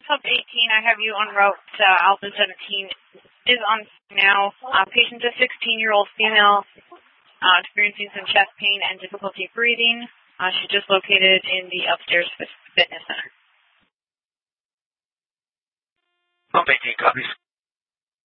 Sub 18, I have you en route to Alpha 17. Is on now. Patient is a 16-year-old female, experiencing some chest pain and difficulty breathing. She's just located in the upstairs fitness center. Pump 18 copies.